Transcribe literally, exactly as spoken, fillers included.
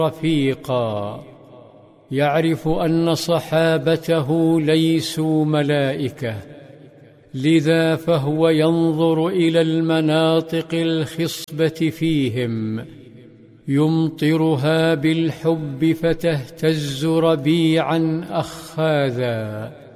رفيقا، يعرف أن صحابته ليسوا ملائكة، لذا فهو ينظر إلى المناطق الخصبة فيهم، يمطرها بالحب فتهتز ربيعا أخاذا.